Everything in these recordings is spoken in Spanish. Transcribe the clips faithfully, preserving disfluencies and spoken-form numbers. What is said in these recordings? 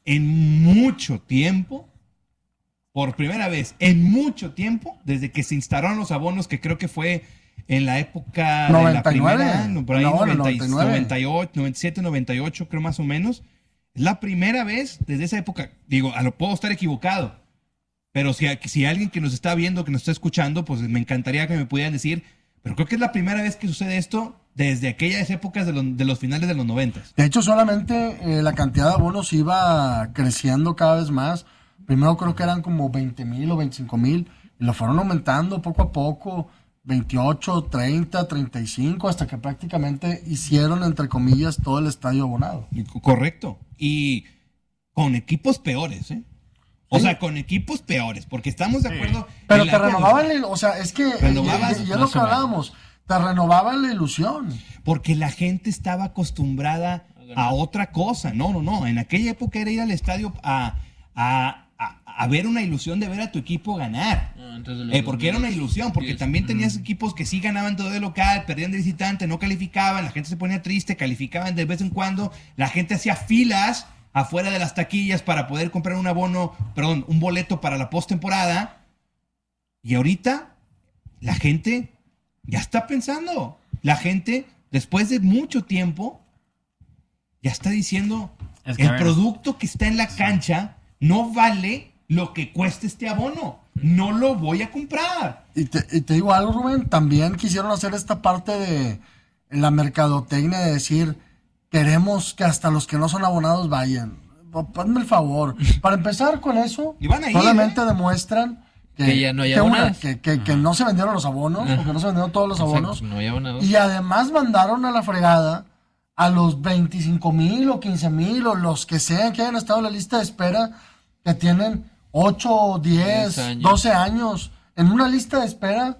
en mucho tiempo, por primera vez en mucho tiempo, desde que se instalaron los abonos, que creo que fue en la época noventa y nueve, de la primera, no, por ahí no, noventa, noventa y nueve. noventa y ocho, noventa y siete, noventa y ocho, creo más o menos. Es la primera vez desde esa época, digo, a lo puedo estar equivocado, pero si, si alguien que nos está viendo, que nos está escuchando, pues me encantaría que me pudieran decir, pero creo que es la primera vez que sucede esto desde aquellas épocas de, lo, de los finales de los noventas. De hecho, solamente eh, la cantidad de abonos iba creciendo cada vez más. Primero creo que eran como veinte mil o veinticinco mil, y lo fueron aumentando poco a poco, veintiocho, treinta, treinta y cinco, hasta que prácticamente hicieron, entre comillas, todo el estadio abonado. Correcto. Y con equipos peores, ¿eh? O Sí. sea, con equipos peores, porque estamos de acuerdo. Pero en te la- renovaban, la il- o sea, es que eh, Renovabas ya, ya lo más que o menos. hablábamos, te renovaban la ilusión. Porque la gente estaba acostumbrada a otra cosa. No, no, no. En aquella época era ir al estadio a, a, a, a ver una ilusión de ver a tu equipo ganar. Ah, antes de los Eh, porque era una ilusión, porque diez. también tenías equipos que sí ganaban todo de local, perdían de visitante, no calificaban, la gente se ponía triste, calificaban de vez en cuando, la gente hacía filas afuera de las taquillas para poder comprar un abono, perdón, un boleto para la postemporada. Y ahorita la gente ya está pensando, la gente después de mucho tiempo ya está diciendo, Es que, el a ver, producto que está en la cancha no vale lo que cueste este abono. No lo voy a comprar. Y te, y te digo algo, Rubén, también quisieron hacer esta parte de la mercadotecnia de decir, queremos que hasta los que no son abonados vayan. Ponme el favor. Para empezar con eso, Y van a ir, solamente demuestran que, Que ya no hay que, una, abonados. que, que- que no se vendieron los abonos, Ajá. porque no se vendieron todos los abonos. Exacto, no hay abonados. Y además mandaron a la fregada a los veinticinco mil o quince mil o los que sean que hayan estado en la lista de espera, que tienen ocho, diez, diez años. doce años en una lista de espera,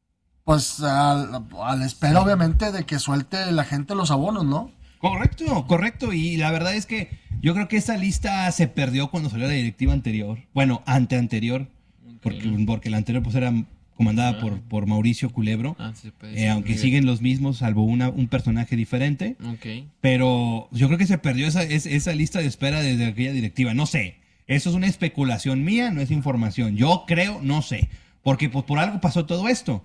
pues a, a la espera obviamente de que suelte la gente los abonos, ¿no? Correcto, correcto. Y la verdad es que yo creo que esa lista se perdió cuando salió la directiva anterior. Bueno, ante anterior. Porque, porque la anterior pues era comandada por, por Mauricio Culebro. Ah, sí, pues, eh, aunque muy siguen los mismos, salvo una, un personaje diferente. bien. Ok. Pero yo creo que se perdió esa, es- esa lista de espera desde aquella directiva. No sé. Eso es una especulación mía, no es información. Yo creo, no sé. Porque pues, por algo pasó todo esto.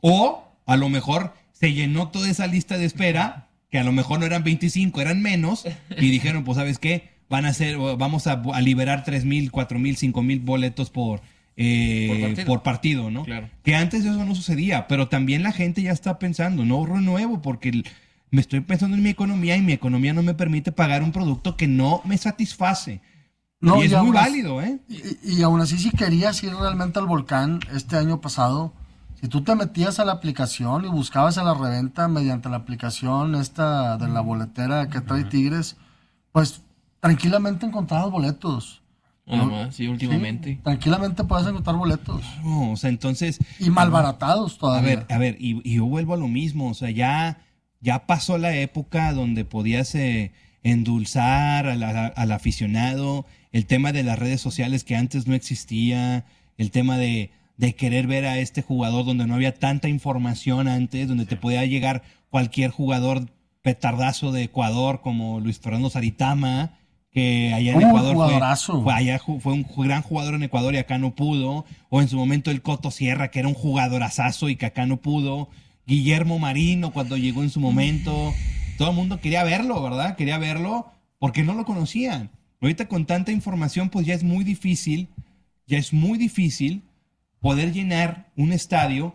O a lo mejor se llenó toda esa lista de espera, que a lo mejor no eran veinticinco, eran menos. Y dijeron, pues, ¿sabes qué? Van a hacer, vamos a, a liberar tres mil, cuatro mil, cinco mil boletos por, eh, Por partido. por partido, ¿no? Claro. Que antes eso no sucedía, pero también la gente ya está pensando, no renuevo, porque el- me estoy pensando en mi economía y mi economía no me permite pagar un producto que no me satisface. No, y es muy aún así- válido, ¿eh? Y, y aún así, si querías ir realmente al volcán este año pasado, si tú te metías a la aplicación y buscabas a la reventa mediante la aplicación esta de la boletera que trae Tigres, pues tranquilamente encontrabas boletos. Nada ¿no? más, sí, Sí, últimamente. tranquilamente puedes encontrar boletos. No, o sea, entonces... Y malbaratados A todavía. ver, a ver, y, y yo vuelvo a lo mismo, o sea, ya, ya pasó la época donde podías eh, endulzar al, al- al aficionado, el tema de las redes sociales que antes no existía, el tema de, de querer ver a este jugador donde no había tanta información antes, donde te podía llegar cualquier jugador petardazo de Ecuador como Luis Fernando Saritama, que allá en Uh, Ecuador fue, jugadorazo. fue, allá ju- fue un ju- gran jugador en Ecuador y acá no pudo, o en su momento el Coto Sierra, que era un jugadorazazo y que acá no pudo, Guillermo Marino cuando llegó en su momento, todo el mundo quería verlo, ¿verdad? Quería verlo porque no lo conocían. Ahorita con tanta información pues ya es muy difícil, ya es muy difícil poder llenar un estadio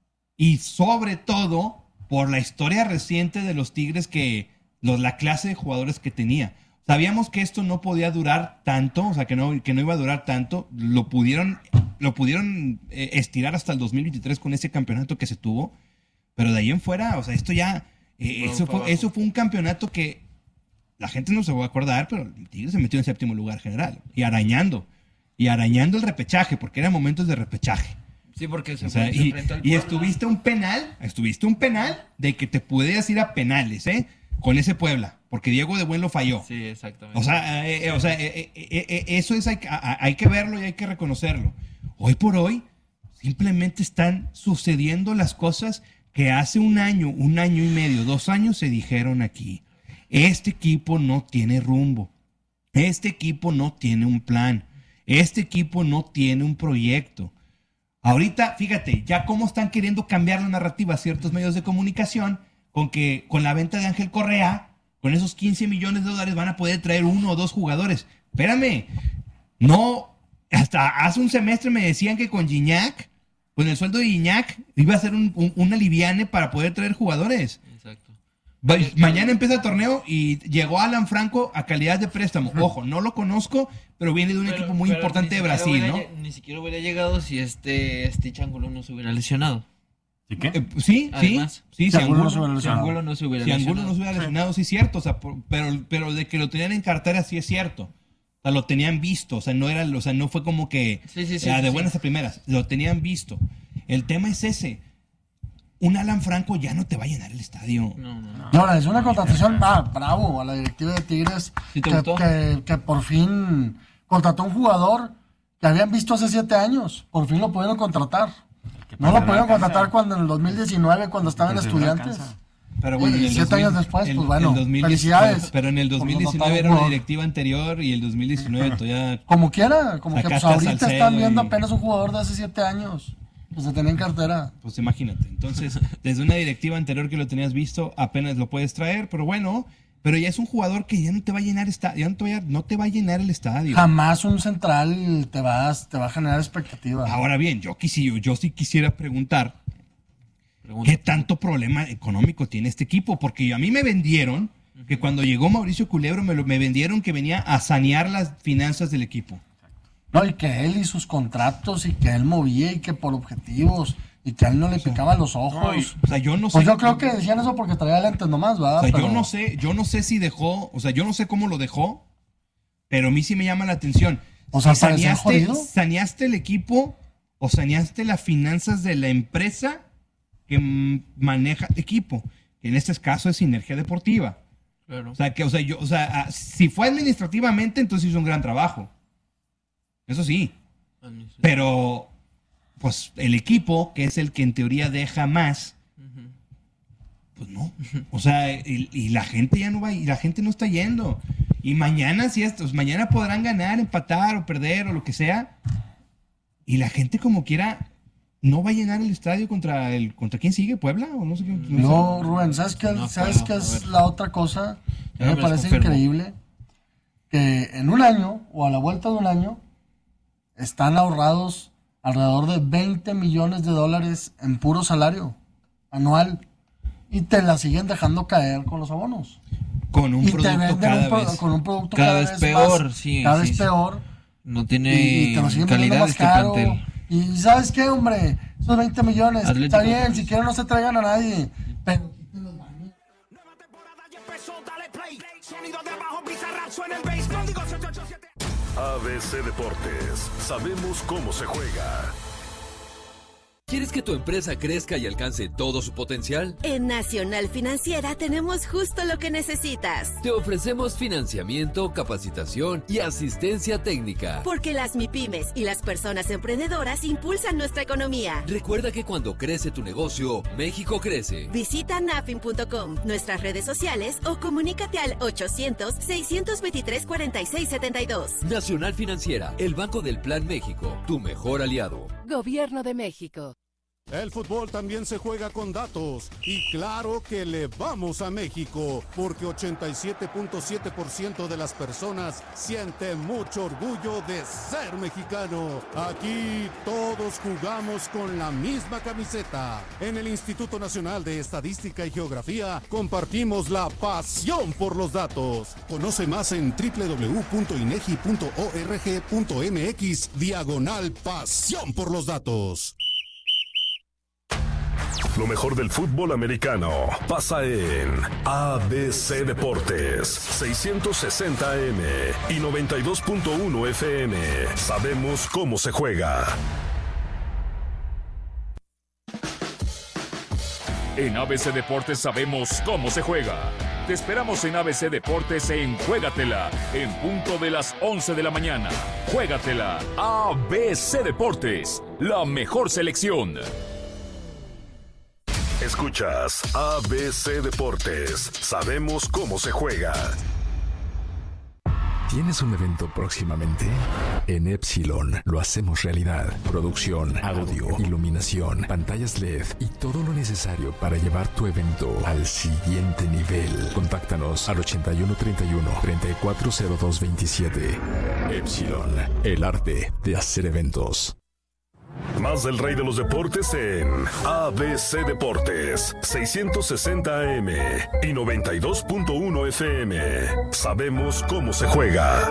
y sobre todo por la historia reciente de los Tigres, que los, la clase de jugadores que tenía. Sabíamos que esto no podía durar tanto, o sea, que no, que no iba a durar tanto. Lo pudieron, lo pudieron eh, estirar hasta el dos mil veintitrés con ese campeonato que se tuvo, pero de ahí en fuera, o sea, esto ya, eh, Bueno, eso, para fue, abajo. eso fue un campeonato que la gente no se va a acordar, pero el Tigre se metió en séptimo lugar general y arañando, y arañando el repechaje, porque eran momentos de repechaje. Sí, porque se, O sea, se y, enfrentó al y Puebla. estuviste un penal, estuviste un penal de que te podías ir a penales, ¿eh? Con ese Puebla, porque Diego de Buen lo falló. Sí, exactamente. O sea, eh, eh, o sea eh, eh, eh, eh, eso es, hay, que- a- hay que verlo y hay que reconocerlo. Hoy por hoy, simplemente están sucediendo las cosas que hace un año, un año y medio, dos años se dijeron aquí. Este equipo no tiene rumbo. Este equipo no tiene un plan. Este equipo no tiene un proyecto. Ahorita, fíjate, ya cómo están queriendo cambiar la narrativa a ciertos medios de comunicación con que con la venta de Ángel Correa, con esos quince millones de dólares van a poder traer uno o dos jugadores. Espérame, no, hasta hace un semestre me decían que con Gignac, con el sueldo de Gignac, iba a ser un, un, un aliviane para poder traer jugadores. Exacto. Va, mañana empieza el torneo y llegó Alan Franco a calidad de préstamo. Ojo, no lo conozco, pero viene de un pero, equipo muy importante de Brasil, hubiera, ¿no? Ni siquiera hubiera llegado si este Stitch Angulo no se hubiera lesionado. ¿Sí qué? Eh, sí, Además, sí, sí. Si Angulo no se hubiera lesionado. Si Angulo no se hubiera, si lesionado. Angulo no se hubiera lesionado, sí es cierto. O sea, por, pero, pero de que lo tenían en cartera, sí es cierto. O sea, lo tenían visto. O sea, no era, o sea, no fue como que sí, sí, sí, eh, de buenas sí. a primeras. Lo tenían visto. El tema es ese. Un Alan Franco ya no te va a llenar el estadio. No, no, no. Ahora, es una contratación, ah, bravo, a la directiva de Tigres, ¿Sí que, que, que por fin contrató un jugador que habían visto hace siete años. Por fin lo pudieron contratar. No lo pudieron contratar cuando en el dos mil diecinueve, cuando estaban estudiantes. Pero bueno, y siete años después, el, pues bueno, el dos mil diez, felicidades. Pero en el dos mil diecinueve era una directiva anterior y el dos mil diecinueve todavía... Como quiera, como que pues ahorita están viendo y... apenas un jugador de hace siete años. Pues se tenía en cartera. Pues imagínate. Entonces, desde una directiva anterior que lo tenías visto, apenas lo puedes traer, pero bueno, pero ya es un jugador que ya no te va a llenar esta, ya no te va a, no te va a llenar el estadio. Jamás un central te vas, te va a generar expectativa. Ahora bien, yo quisiera, yo sí quisiera preguntar Pregunta. ¿qué tanto problema económico tiene este equipo? Porque a mí me vendieron uh-huh. que cuando llegó Mauricio Culebro me, lo, me vendieron que venía a sanear las finanzas del equipo. No, y que él y sus contratos, y que él movía, y que por objetivos, y que a él no le o sea, picaba los ojos. No, y, o sea, yo no sé. Pues yo creo que decían eso porque traía lentes nomás, ¿verdad? O sea, pero... yo no sé, yo no sé si dejó, o sea, yo no sé cómo lo dejó, pero a mí sí me llama la atención. O sea, si saneaste, saneaste el equipo o saneaste las finanzas de la empresa que maneja el equipo, que en este caso es Sinergia Deportiva. Claro. O sea, que, o sea, yo, o sea, si fue administrativamente, entonces hizo un gran trabajo. Eso sí, pero pues el equipo, que es el que en teoría deja más, uh-huh. pues no, o sea, y, y la gente ya no va, y la gente no está yendo, y mañana si estos, mañana podrán ganar, empatar o perder o lo que sea, y la gente como quiera no va a llenar el estadio contra el, contra quién sigue, Puebla o no sé qué. No, no sé. Rubén, ¿sabes qué, no, ¿sabes qué es la otra cosa? Que me parece increíble, que en un año o a la vuelta de un año están ahorrados alrededor de veinte millones de dólares en puro salario anual y te la siguen dejando caer con los abonos. Con un y producto cada un, vez, con un producto cada, cada vez, vez peor, más, sí, cada sí, vez sí. peor. No tiene y, y te lo siguen calidad más este caro. plantel. Y ¿sabes qué, hombre? Esos veinte millones, Atlético, está bien, si quieren no se traigan a nadie, pero nueva temporada ya empezó, dale play. Sonido de abajo, Bizarrap, suena el bass, código siete ocho siete. A B C Deportes, sabemos cómo se juega. ¿Quieres que tu empresa crezca y alcance todo su potencial? En Nacional Financiera tenemos justo lo que necesitas. Te ofrecemos financiamiento, capacitación y asistencia técnica. Porque las MIPYMES y las personas emprendedoras impulsan nuestra economía. Recuerda que cuando crece tu negocio, México crece. Visita nafin punto com, nuestras redes sociales o comunícate al ochocientos, seiscientos veintitrés, cuarenta y seis setenta y dos. Nacional Financiera, el Banco del Plan México, tu mejor aliado. Gobierno de México. El fútbol también se juega con datos y claro que le vamos a México porque ochenta y siete punto siete por ciento de las personas siente mucho orgullo de ser mexicano. Aquí todos jugamos con la misma camiseta. En el Instituto Nacional de Estadística y Geografía compartimos la pasión por los datos. Conoce más en doble u doble u doble u punto inegi punto org punto mx diagonal pasión por los datos. Lo mejor del fútbol americano pasa en A B C Deportes, seiscientos sesenta A M y noventa y dos punto uno F M. Sabemos cómo se juega. En A B C Deportes sabemos cómo se juega. Te esperamos en A B C Deportes en Juégatela, en punto de las once de la mañana. Juégatela, A B C Deportes, la mejor selección. Escuchas A B C Deportes. Sabemos cómo se juega. ¿Tienes un evento próximamente? En Epsilon lo hacemos realidad. Producción, audio, iluminación, pantallas L E D y todo lo necesario para llevar tu evento al siguiente nivel. Contáctanos al ochenta y uno treinta y uno, treinta y cuatro cero dos veintisiete. Epsilon, el arte de hacer eventos. Más del rey de los deportes en A B C Deportes, seiscientos sesenta A M y noventa y dos punto uno F M. Sabemos cómo se juega.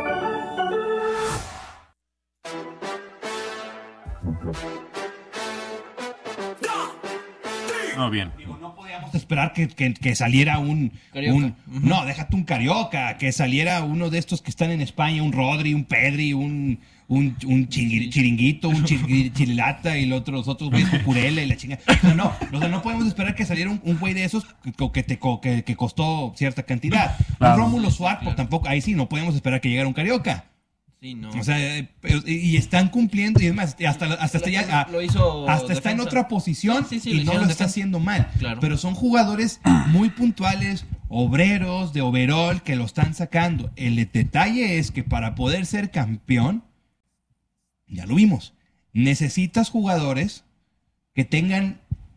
No, bien. No podíamos esperar que, que, que saliera un, un uh-huh. no, déjate un carioca, que saliera uno de estos que están en España, un Rodri, un Pedri, un un, un chingui, chiringuito, un chir, chirilata y los otros, los otros güeyes con Purela y la chingada. O sea, no, o sea, no podemos esperar que saliera un, un güey de esos que, que, te, que, que costó cierta cantidad. Claro. Un Rómulo Suárez, claro. Tampoco, ahí sí no podemos esperar que llegara un carioca. Sí, no. O sea, y están cumpliendo, y es más, hasta, hasta, hasta, ya, lo hizo hasta está en otra posición sí, sí, sí, y no lo está haciendo mal. Claro. Pero son jugadores muy puntuales, obreros, de overall, que lo están sacando. El detalle es que para poder ser campeón, ya lo vimos, necesitas jugadores que tengan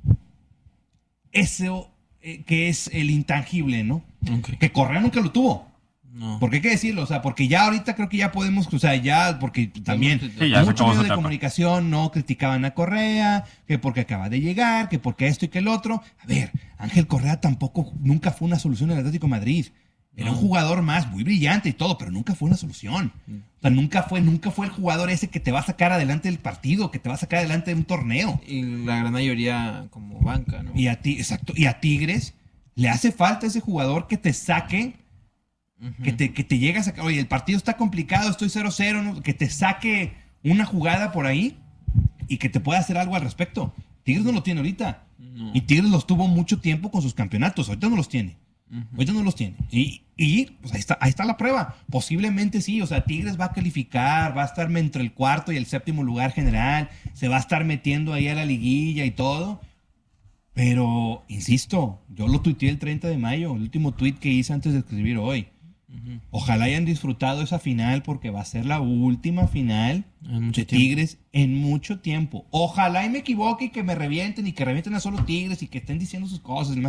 eso eh, que es el intangible, ¿no? Okay. Que Correa nunca lo tuvo. No. Porque hay que decirlo, o sea, porque ya ahorita creo que ya podemos, o sea, ya, porque también sí, ya muchos medios de comunicación no criticaban a Correa, que porque acaba de llegar, que porque esto y que el otro. A ver, Ángel Correa tampoco, nunca fue una solución en el Atlético de Madrid. Era no. un jugador más, muy brillante y todo, pero nunca fue una solución. O sea, nunca fue, nunca fue el jugador ese que te va a sacar adelante del partido, que te va a sacar adelante de un torneo. Y la gran mayoría como banca, ¿no? Y a ti, exacto, y a Tigres le hace falta ese jugador que te saque. Uh-huh. Que te, que te llega a sacar, oye, el partido está complicado, estoy cero cero, ¿no? Que te saque una jugada por ahí y que te pueda hacer algo al respecto. Tigres no lo tiene ahorita. No. Y Tigres los tuvo mucho tiempo con sus campeonatos, ahorita no los tiene. Uh-huh. Ahorita no los tiene. Y, y pues ahí está, ahí está la prueba. Posiblemente sí, o sea, Tigres va a calificar, va a estar entre el cuarto y el séptimo lugar general, se va a estar metiendo ahí a la liguilla y todo. Pero, insisto, yo lo tuiteé el treinta de mayo, el último tuit que hice antes de escribir hoy. Ojalá hayan disfrutado esa final porque va a ser la última final de Tigres en mucho tiempo. Ojalá y me equivoque y que me revienten y que revienten a solo Tigres y que estén diciendo sus cosas y demás.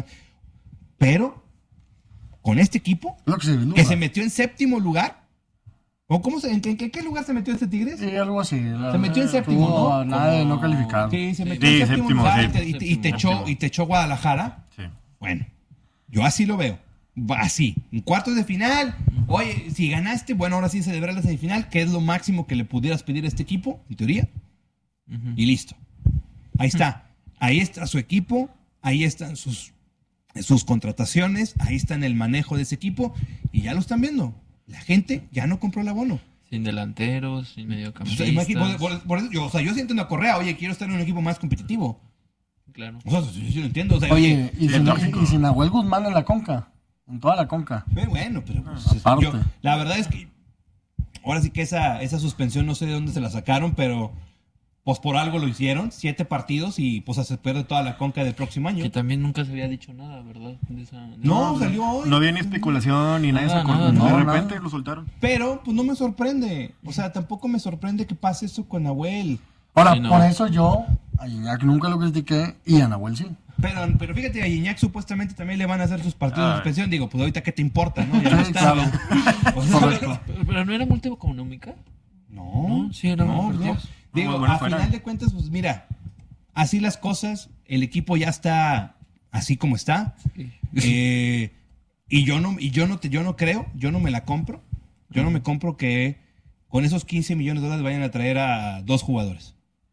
Pero con este equipo no, que, se, que se metió en séptimo lugar. ¿O cómo se, en, qué, en qué lugar se metió este Tigres? Sí, algo así. La, se metió en séptimo, ¿no? Nada de no calificado. Sí, se metió sí, en séptimo, séptimo lugar sí. y, te, y, te echó, y te echó Guadalajara. Sí. Bueno, yo así lo veo. Así, en cuartos de final. Oye, si ganaste, bueno, ahora sí celebrar la semifinal, que es lo máximo que le pudieras pedir a este equipo, en teoría. Uh-huh. Y listo. Ahí está. Ahí está su equipo, ahí están sus, sus contrataciones, ahí está en el manejo de ese equipo, y ya lo están viendo. La gente ya no compró el abono. Sin delanteros, sin mediocampistas. O sea, por, por, por eso, yo, o sea, yo sí entiendo a Correa, oye, quiero estar en un equipo más competitivo. Claro. O sea, yo sí lo entiendo. O sea, oye, y, sin, y, y sin Nahuel Guzmán en la Conca. En toda la Conca. Eh, bueno, pero pues, yo, la verdad es que ahora sí que esa, esa suspensión no sé de dónde se la sacaron, pero pues por algo lo hicieron, siete partidos y pues se pierde toda la Conca del próximo año. Que también nunca se había dicho nada, ¿verdad? De esa, de no, esa... salió hoy. No había ni especulación ni nada, nada, nada, de no, repente nada. Lo soltaron. Pero pues no me sorprende, o sea, tampoco me sorprende que pase eso con Nahuel. Ahora, sí, no. Por eso yo a Gignac nunca lo critiqué y a Nahuel sí. Pero, pero fíjate, a Gignac supuestamente también le van a hacer sus partidos Ay. de suspensión. Digo, pues ahorita qué te importa, ¿no? Ya no está. Claro. O sea, pero, pero no era multa económica. No, no, sí era no, no. Digo, no, bueno, a fuera. Final de cuentas, pues mira, así las cosas, el equipo ya está así como está. Sí. Eh, y yo no, y yo no te, yo no creo, yo no me la compro. Yo no me compro que con esos quince millones de dólares vayan a traer a dos jugadores.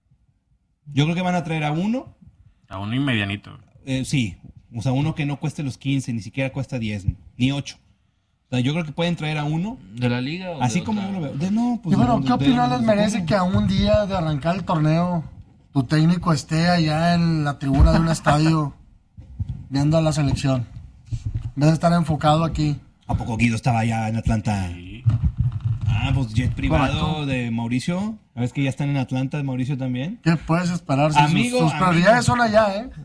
Yo creo que van a traer a uno. A uno y medianito. Eh, sí, o sea, uno que no cueste los quince, ni siquiera cuesta diez, ni ocho. O sea, yo creo que pueden traer a uno. ¿De la liga o así de como otra? yo lo veo. De, no, pues, y bueno, de, ¿qué opinión les merece de, que a un día de arrancar el torneo tu técnico esté allá en la tribuna de un estadio viendo a la selección? En vez de estar enfocado aquí. ¿A poco Guido estaba allá en Atlanta? Sí. Ah, pues jet privado Correcto. De Mauricio. ¿Sabes que ya están en Atlanta de Mauricio también? ¿Qué puedes esperar? Si amigo, sus, sus prioridades amigo. Son allá, ¿eh?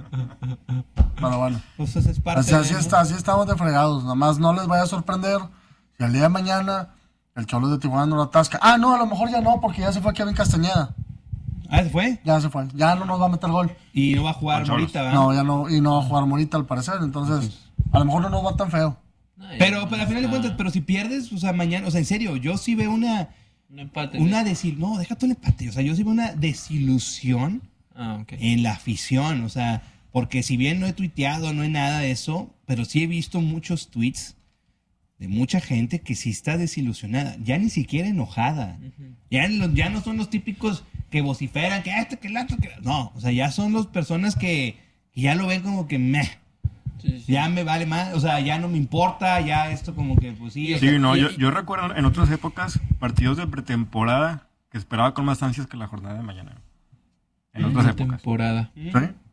Pero bueno. Pues es parte así, así, de, está, así estamos de fregados. Nada más no les vaya a sorprender si al día de mañana El Cholos de Tijuana no lo atasca. Ah, no, a lo mejor ya no, porque ya se fue Kevin Castañeda. ¿Ah, se fue? Ya se fue. Ya no nos va a meter gol. Y no va a jugar Morita, ¿verdad? No, ya no, y no va a jugar Morita al parecer. Entonces, a lo mejor no nos va tan feo. Pero, pero al final de cuentas, pero si pierdes, o sea, mañana, o sea, en serio, yo sí veo una... Un empate. Una desil... No, deja todo el empate. O sea, yo sí veo una desilusión Ah, ok. en la afición. O sea, porque si bien no he tuiteado, no he nada de eso, pero sí he visto muchos tweets de mucha gente que sí está desilusionada. Ya ni siquiera enojada. Uh-huh. Ya, ya no son los típicos que vociferan, que este, que el otro, que... No, o sea, ya son las personas que, que ya lo ven como que meh. Sí, sí. Ya me vale más, o sea, ya no me importa, ya esto como que, pues sí. Sí, sea, no, y, yo, yo recuerdo en otras épocas partidos de pretemporada que esperaba con más ansias que la jornada de mañana. En otras épocas. Temporada. ¿Sí?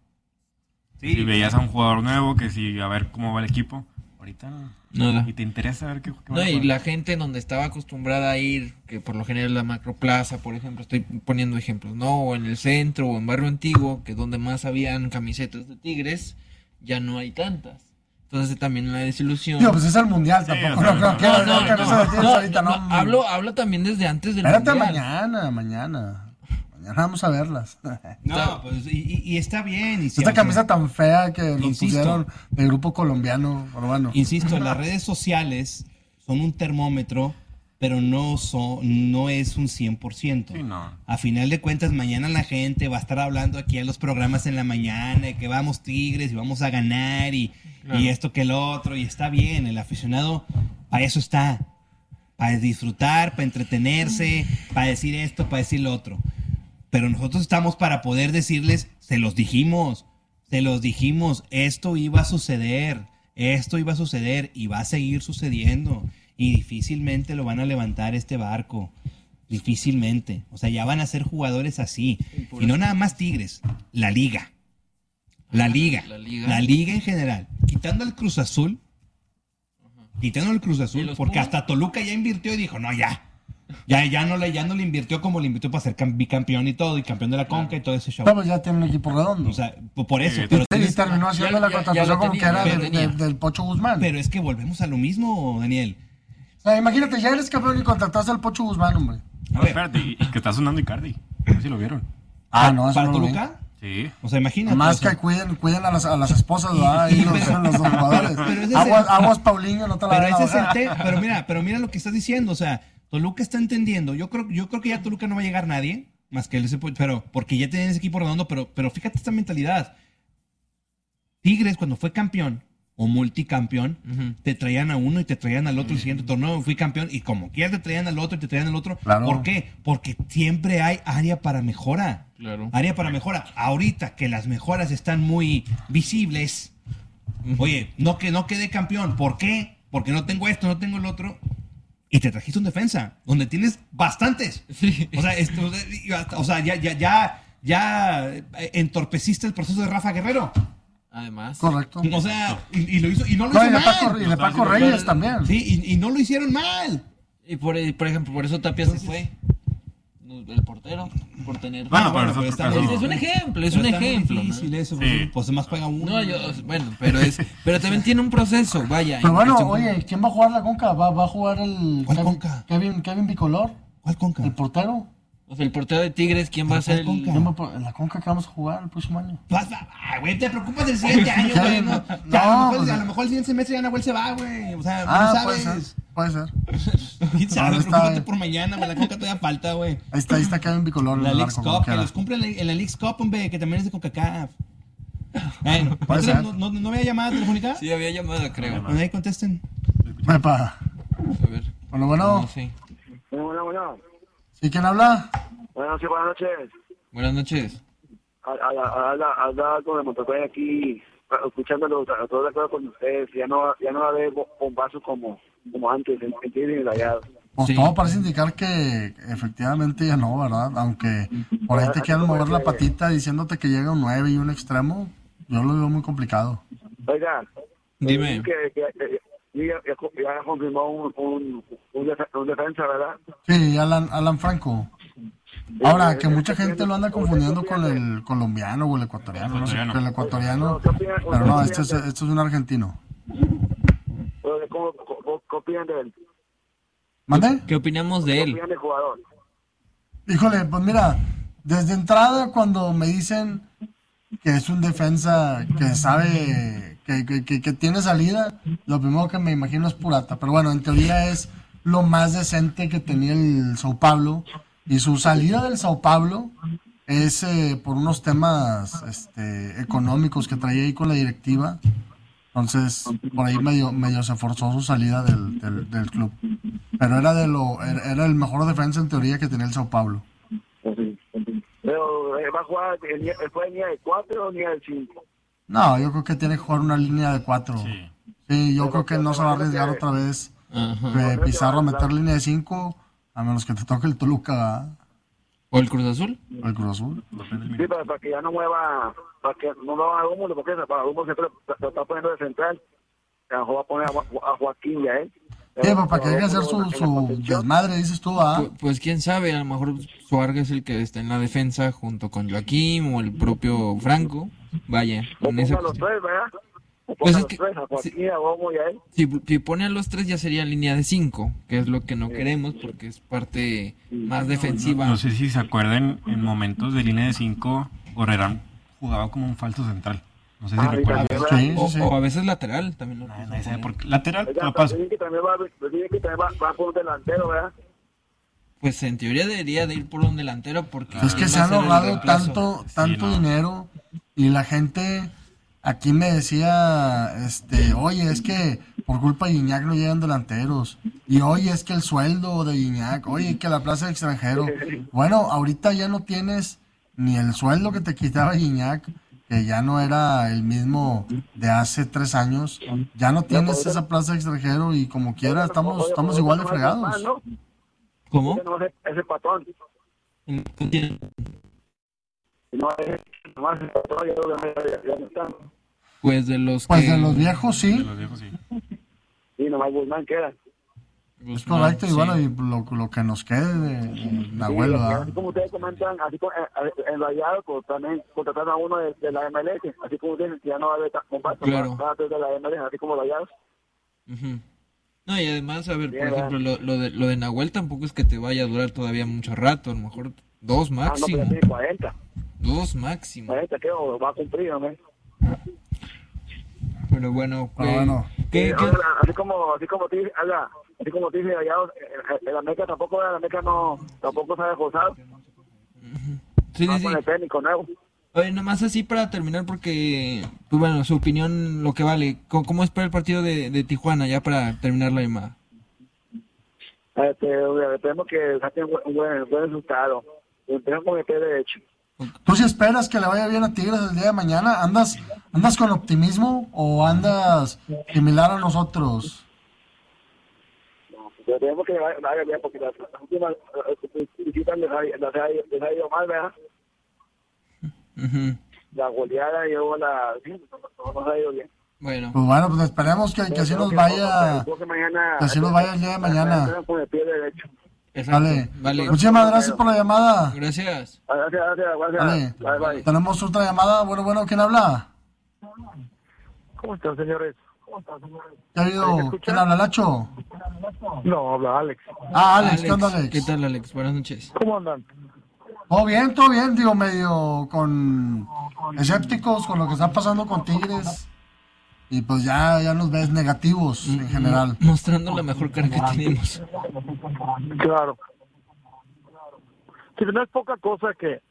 Sí. Si veías a un jugador nuevo, que si a ver cómo va el equipo, ahorita no. Nada. Y te interesa ver qué, qué No, y la gente donde estaba acostumbrada a ir, que por lo general la Macroplaza, por ejemplo, estoy poniendo ejemplos, ¿no? O en el centro, o en Barrio Antiguo, que donde más habían camisetas de Tigres, ya no hay tantas. Entonces también la desilusión. Tío, pues es el mundial, sí, tampoco. No, no, no, no, no, no, no, ahorita, no, no. Hablo, hablo también desde antes del Espérate mundial. mañana, mañana. Mañana vamos a verlas. No, pues, y, y está bien. Y si, Esta camisa sea, tan fea que nos insisto, pusieron del grupo colombiano, urbano. Insisto, las redes sociales son un termómetro, pero no son, no es un cien por ciento. Sí, no. A final de cuentas, mañana la gente va a estar hablando aquí en los programas en la mañana, de que vamos Tigres y vamos a ganar y, claro. y esto que el otro, y está bien, el aficionado para eso está, para disfrutar, para entretenerse, para decir esto, para decir lo otro. Pero nosotros estamos para poder decirles, se los dijimos, se los dijimos, esto iba a suceder, esto iba a suceder y va a seguir sucediendo. Y difícilmente lo van a levantar este barco, difícilmente. O sea, ya van a ser jugadores así. Y no nada más Tigres, la liga. La liga, la liga, la liga en general. Quitando el Cruz Azul, quitando el Cruz Azul, porque Pumas? Hasta Toluca ya invirtió y dijo, no, ya. Ya, ya, no le, ya no le invirtió como le invirtió para ser bicampeón y todo, y campeón de la Conca y todo ese show. Pero ya tiene un equipo redondo. O sea, por eso. Sí, pero y tienes, terminó haciendo ya, la contratación como que era del, del, del Pocho Guzmán. Pero es que volvemos a lo mismo, Daniel. O sea, imagínate, ya eres campeón y contrataste al Pocho Guzmán, hombre. A ver, espérate, y que está sonando Icardi. A ver si lo vieron. Ah, no, eso ¿Para no Toluca? Sí. O sea, imagínate. Más o sea, que cuiden, cuiden a las, a las esposas, ¿verdad? Ahí los, los dos jugadores. Aguas, el, aguas Paulinho, no te la pero ese es el te, Pero mira, pero mira lo que estás diciendo, o sea, Toluca está entendiendo. Yo creo, yo creo que ya Toluca no va a llegar nadie, más que él, pero porque ya tienen ese equipo redondo, pero, pero fíjate esta mentalidad. Tigres, cuando fue campeón o multicampeón, uh-huh. te traían a uno y te traían al otro uh-huh. el siguiente torneo, fui campeón, y como quiera te traían al otro y te traían al otro. Claro. ¿Por qué? Porque siempre hay área para mejora. Claro. Área para mejora. Ahorita que las mejoras están muy visibles, uh-huh. oye, no, que, no quedé campeón. ¿Por qué? Porque no tengo esto, no tengo el otro. Y te trajiste un defensa, donde tienes bastantes. Sí. O sea, esto, o sea ya, ya, ya, ya entorpeciste el proceso de Rafa Guerrero. Además. Correcto. O sea, y, y lo hizo, y no lo no, hizo y mal. Paco, y de Paco Reyes también. Sí, y, y no lo hicieron mal. Y por, por ejemplo, por eso Tapia Entonces, se fue. El portero, por tener... Bueno, bueno, pero pero es, es un ejemplo, es un ejemplo. Difícil, ¿no? Eso, sí. Pues más juega uno. No, yo, bueno, pero es, pero también tiene un proceso, vaya. Pero bueno, oye, ¿quién va a jugar la Conca? ¿Va, va a jugar el... ¿Cuál Kevin, Conca? Kevin, Kevin Bicolor. ¿Cuál Conca? ¿El portero? O sea, el portero de Tigres, ¿quién va a ser el...? Conca? En la Conca que vamos a jugar el próximo año. Ah, güey, te preocupas del siguiente año, güey. No, ya, no, a, lo mejor, pues, a lo mejor el siguiente semestre ya Nahuel se va, güey. O sea, ah, no sabes. Puede ser. Puede ser. ¿Quién sabe? Preocúpate por mañana, güey. La Conca todavía falta, güey. Ahí está, ahí está Kevin Bicolor. La Leagues Cup, que los cumple en la, en la Leagues Cup, hombre, que también es de CONCACAF. Bueno, ¿no, no, ¿no había llamada telefónica? Sí, había llamada, creo. Bueno, ahí contesten. Epa. A ver. Bueno, bueno. No, sí. Bueno, bueno. ¿Sí quién habla? Bueno, sí, buenas noches. Buenas noches. Habla con el Montoya aquí, escuchándolo, todo de acuerdo con ustedes. Ya no, ya no va a haber bombazos como, como antes, en Tigres y Rayados. Pues sí. Todo parece indicar que efectivamente ya no, ¿verdad? Aunque por ahí te quieran mover la patita diciéndote que llega un nueve y un extremo, yo lo veo muy complicado. Oiga, dime. Que, que, que, ya, ya confirmó un, un, un, def un defensa, ¿verdad? Sí, Alan, Alan Franco. Ahora, que mucha gente lo anda confundiendo con el colombiano o el ecuatoriano, no sé, con el ecuatoriano, pero no, este es, este es un argentino. ¿Cómo, cómo, cómo opinan de él? ¿Mande? ¿Qué opinamos de él? del jugador? Híjole, pues mira, desde entrada cuando me dicen que es un defensa que sabe, que, que, que, que tiene salida, lo primero que me imagino es Purata. Pero bueno, en teoría es lo más decente que tenía el Sao Paulo. Y su salida del Sao Paulo es eh, por unos temas este, económicos que traía ahí con la directiva. Entonces, por ahí medio, medio se forzó su salida del, del, del club. Pero era de lo era, era el mejor defensa en teoría que tenía el Sao Paulo. Pero va a jugar, ¿fue línea de cuatro o línea de cinco? No, yo creo que tiene que jugar una línea de cuatro. Sí, sí yo creo que no se va a arriesgar otra vez eh, Pizarro a meter línea de cinco, a menos que te toque el Toluca. ¿Verdad? ¿O el Cruz Azul? O el Cruz Azul. Sí, para, para que ya no mueva, para que no lo haga Humo, porque para Humo siempre lo está poniendo de central. A lo mejor va a poner a, a Joaquín ya, ¿eh? Sí, pues para que deje hacer su, su desmadre, dices tú, ¿ah? Pues, pues quién sabe, a lo mejor Suárez es el que está en la defensa junto con Joaquín o el propio Franco. Vaya, en esa los tres, ¿verdad? Pues es que, tres, a Joaquín, si, a Humo y a él. Si, si pone a los tres ya sería línea de cinco, que es lo que no sí. queremos porque es parte más defensiva. No, no sé si se acuerdan, en momentos de línea de cinco, Gorrerán jugaba como un falso central. No sé si ah, recuerdan. Sí, sí, sí. O, o a veces lateral también. Lo no, no sé, porque lateral Oiga, lo paso. Que también va, que también va, va por un delantero, ¿verdad? Pues en teoría debería de ir por un delantero porque... Es que se han ahorrado tanto, tanto sí, no. dinero y la gente aquí me decía, este, oye, es que por culpa de Gignac no llegan delanteros. Y oye, es que el sueldo de Gignac, oye, que la plaza de extranjero. Bueno, ahorita ya no tienes ni el sueldo que te quitaba Gignac, que ya no era el mismo de hace tres años, ya no tienes esa plaza de extranjero y como quiera estamos estamos igual de fregados. ¿Cómo? Ese patón. Pues de los Pues que... de los viejos sí. De los viejos sí. Sí, nomás Guzmán queda. Es correcto, y bueno, y lo, lo que nos quede de, de Nahuel, sí, así como ustedes comentan, así como en Rayado, pues también contrataron a uno de, de la M L S, así como ustedes, que ya no va a haber combate, claro. va a de la M L S, así como Rayados. Uh-huh. No, y además, a ver, Bien, por ejemplo, lo, lo, de, lo de Nahuel tampoco es que te vaya a durar todavía mucho rato, a lo mejor dos máximo. Ah, no, pero tiene cuarenta. Dos máximo. cuarenta, ¿qué? O va a cumplir, ¿no? Pero bueno, Pero bueno. ¿qué, sí, qué? Ahora, así como, así como te haga, así como te dice Rayados, el América tampoco, el América no, tampoco sabe forzar. Sí, no sí, con sí. el técnico nuevo. Oye, nomás así para terminar, porque, pues bueno, su opinión, lo que vale. ¿Cómo, cómo espera el partido de, de Tijuana, ya para terminar la llamada? Este, esperemos que saquen un buen, buen resultado. Empezamos con el pie derecho. ¿Tú sí esperas que le vaya bien a Tigres el día de mañana? ¿Andas andas con optimismo o andas similar a nosotros? No, pero tenemos que le vaya, vaya bien porque las últimas visitas les ha, les, ha, les ha ido mal, ¿verdad? Uh-huh. La goleada y luego la... Sí, no nos ha ido bien. Bueno. Pues bueno, pues esperemos que, que así nos vaya, que así nos vaya el día de mañana. Con el pie derecho. Exacto. Vale. Vale. Muchísimas gracias por la llamada. Gracias. Gracias, gracias, gracias. Vale. Bye, bye. Tenemos otra llamada. Bueno, bueno, ¿quién habla? ¿Cómo están, señores? ¿Cómo están, señores? ¿Qué ha habido? ¿Quién habla, Lacho? No, habla Alex. Ah, Alex, ¿qué onda, Alex? ¿Qué tal, Alex? Buenas noches. ¿Cómo andan? Todo bien, todo bien, digo, medio con escépticos con lo que está pasando con Tigres. Y pues ya, ya nos ves negativos en general. Mostrando la mejor cara que tenemos. Claro. Si no es poca cosa que,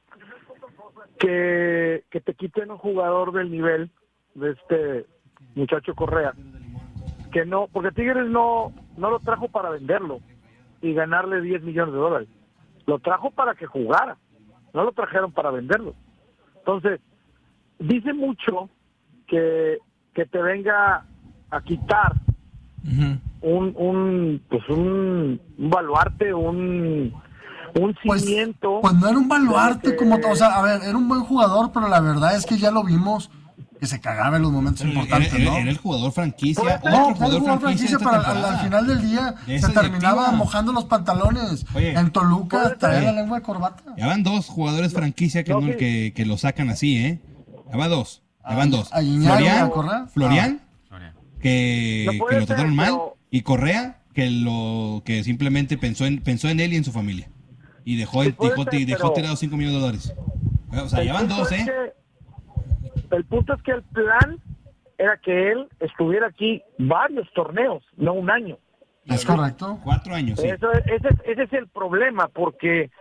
que, que te quiten un jugador del nivel de este muchacho Correa. Que no, porque Tigres no, no lo trajo para venderlo y ganarle diez millones de dólares. Lo trajo para que jugara. No lo trajeron para venderlo. Entonces, dice mucho que que te venga a quitar uh-huh. un un pues un, un baluarte, un un cimiento. Pues, pues no era un baluarte que... como, o sea, a ver, era un buen jugador, pero la verdad es que ya lo vimos que se cagaba en los momentos era, importantes, era, ¿no? Era el jugador franquicia. No, otro jugador, jugador franquicia, pero al, al final del día se terminaba directiva. mojando los pantalones. Oye, en Toluca traía la lengua de corbata. Ya van dos jugadores franquicia que, no, no, que, que lo sacan así, ¿eh? Ya van dos. Ya van dos. Florian, Florian, ah. que, que lo trataron mal, y Correa, que que lo que simplemente pensó en pensó en él y en su familia. Y dejó, Sí, puede dejó, ser, dejó pero- tirados cinco millones de dólares. O sea, El llevan punto dos, es ¿eh? que- el punto es que el plan era que él estuviera aquí varios torneos, no un año. ¿Es correcto? Cuatro años, sí. Eso, es- ese, es- ese es el problema, porque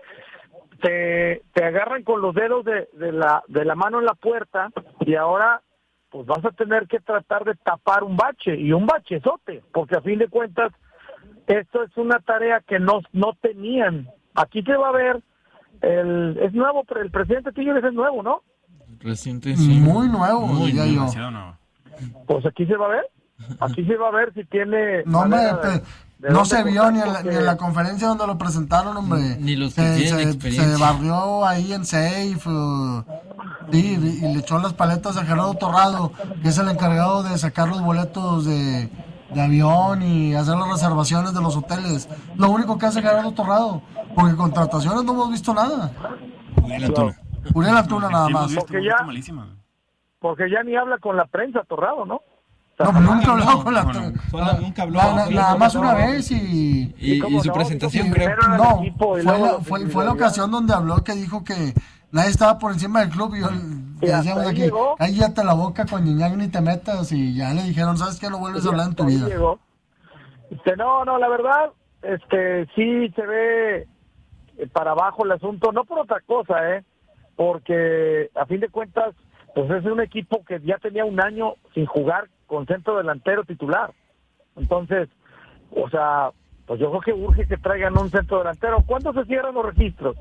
te, te agarran con los dedos de, de, la, de la mano en la puerta y ahora pues vas a tener que tratar de tapar un bache, y un bachezote, porque a fin de cuentas esto es una tarea que no, no tenían. Aquí se va a ver, el, es nuevo, pero el presidente Tigres es nuevo, ¿no? Reciente, sí. Muy nuevo, Muy diría yo. Demasiado nuevo. Pues aquí se va a ver, aquí se va a ver si tiene... No, hombre, manera de- pe- de no dónde se vio cortar, ni en, la, ni porque- en la conferencia donde lo presentaron, hombre. Ni los que se, tienen se- experiencia. se barrió ahí en safe, uh, sí, y, y le echó las paletas a Gerardo Torrado, que es el encargado de sacar los boletos de, de avión y hacer las reservaciones de los hoteles. Lo único que hace Gerardo Torrado, porque contrataciones no hemos visto nada. Uriel Antuna. Uriel Antuna nada Sí, hemos más. visto, Porque hemos ya- visto malísima. Porque ya ni habla con la prensa, Torrado, ¿no? No, pues nunca no, habló con la... no, no. Solo nunca habló. na- na- Sí, nada no, más no, una no. vez y... Y, ¿Cómo y su no? presentación, Dijo, creo. primero era No, el equipo y fue luego la, la fue, fue la individualidad. ocasión donde habló que dijo que nadie estaba por encima del club y yo le hasta decíamos ahí aquí, llegó. cállate la boca con Gignac ni te metas y ya le dijeron, ¿sabes qué? No vuelves a hablar en tu Ahí vida. llegó. Este, no, no, la verdad, este, sí se ve eh, para abajo el asunto, no por otra cosa, ¿eh? Porque a fin de cuentas, pues es un equipo que ya tenía un año sin jugar con centro delantero titular. Entonces, o sea, pues yo creo que urge que traigan un centro delantero. ¿Cuándo se cierran los registros?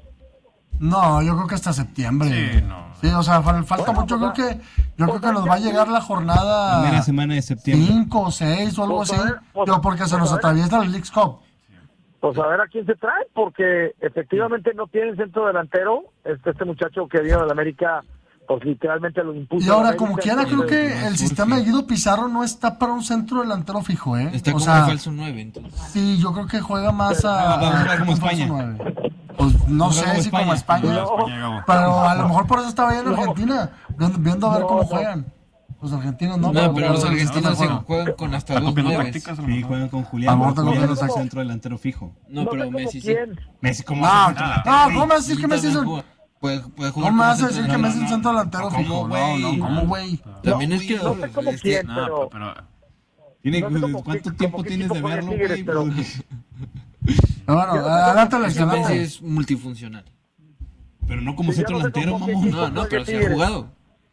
No, yo creo que hasta septiembre. Sí, no. Sí, o sea, fal- falta Bueno, mucho. pues, Creo que, yo pues, creo que nos ya va a sí. llegar la jornada Primera semana de septiembre. cinco o seis o algo Pues, así. a ver, pues, Digo, porque se pues, nos a ver. atraviesa el Leagues Cup. Pues a ver a quién se trae, porque efectivamente no tienen centro delantero. Este, este muchacho que vino de la América, pues literalmente lo impuso. Y ahora, a la como América, quiera, creo entonces, que el surge. sistema de Guido Pizarro no está para un centro delantero fijo, ¿eh? Está o como sea, falso nueve, entonces. sí, yo creo que juega más a... Ah, va a jugar como falso España. nueve. Pues no Juega sé como si como España. España, No, España, Gabo. pero a lo mejor por eso estaba ahí en Argentina, viendo, viendo a ver No, cómo no. juegan. Los argentinos no, No, pero jugar los el sistema argentinos de se juego. juegan con hasta Está dos copiando nueves. tácticas. a lo Sí, mejor. juegan con A Julián. lo mejor pero tengo Julián que es el pensar. centro delantero fijo. No, no pero sé cómo Messi sí. quién. Messi, ¿cómo No, hace centro delantero, no, güey? ¿cómo me vas a decir que Messi es un... Puede, puede jugar ¿Cómo me como vas a centro decir que delantero. Messi es un centro delantero ¿Cómo, fijo? No, güey? no, ¿cómo, güey? También es que... No sé cómo es que- quién, No, pero... pero Tiene- No sé cómo ¿Cuánto qué- tiempo como qué tienes de equipo juega verlo, Tigres, güey? pero- Pues, Pero bueno, adelante, Alex, es que Messi adelante. es multifuncional. Pero no como Sí, yo centro no sé delantero, cómo qué mamón. equipo No, no, pero se ha Tigres. jugado.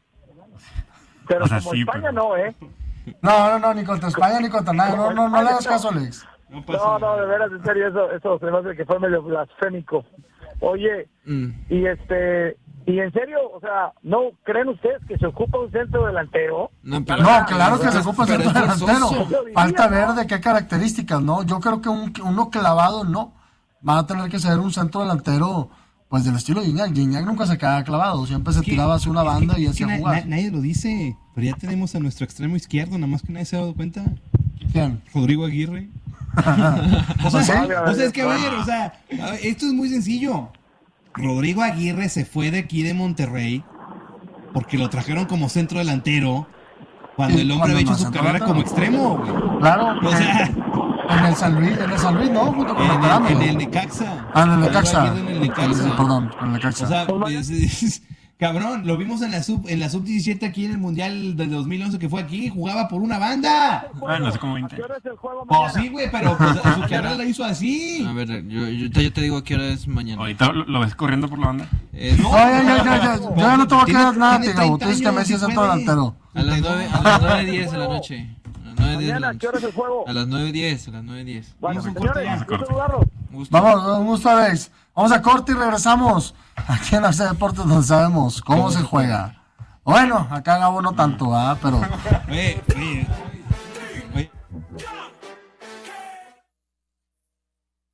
Pero O sea, como sí, España pero- no, ¿eh? No, no, no, ni contra España ni contra nada. No, no, no le hagas caso, Alex. No pasa No, no, nada. de veras, en serio, eso, eso se me hace que fue medio blasfémico. Oye, Mm. y este, y en serio, o sea, ¿no creen ustedes que se ocupa un centro delantero? No, pero- No, claro que pero se es- ocupa el pero centro es forzoso. delantero. Falta ver de qué características, ¿no? Yo creo que un, uno clavado no. Van a tener que ser un centro delantero, pues del estilo de Gignac. Gignac nunca se quedaba clavado, siempre se ¿Qué? tiraba hacia una Es que- banda y es que hacía na- jugar. na- nadie lo dice, pero ya tenemos a nuestro extremo izquierdo, nada más que nadie se ha dado cuenta. ¿Quién? Rodrigo Aguirre. O Pues sí. sea, o sea, es que a ver, o sea, a ver, esto es muy sencillo. Rodrigo Aguirre se fue de aquí de Monterrey porque lo trajeron como centro delantero cuando Sí, el hombre cuando había hecho no su centro carrera como delantero. extremo, güey. Claro. O sea, En el San Luis, en el San Luis, ¿no? Junto con en Veterano. el, en el Necaxa. Ah, en el Rodrigo Necaxa. Aguirre en el Necaxa. Perdón, con el O Necaxa. sea, es- es- cabrón, lo vimos en la sub en la sub diecisiete aquí en el Mundial del dos mil once que fue aquí, jugaba por una banda. Bueno, hace como ¿A veinte qué hora es el juego Pues mañana? sí, güey, pero pues, su carrera la hizo así. A ver, yo, yo, te- yo te digo a qué hora es mañana. Ahorita lo, lo ves corriendo por la banda. Es No, No, ya, ya, ya, ya. Yo ya no te voy a Tiene- quedar nada, tiene Tigabo. treinta Tú dices que años, Messi es sí centro puede. delantero. a las nueve, a las nueve diez de la noche. A las nueve diez de la Mañana, ¿a qué hora es noche. el juego? A las nueve diez, a las nueve diez. Bueno, Vamos a un señores, corte ya. gusto saludarlos. Gusto. Vamos, un gusto, Alex. Vamos a corte y regresamos aquí en A B C Deportes donde sabemos cómo se juega. Bueno, acá Gabo no tanto, ¿ah? Pero Oye, oye,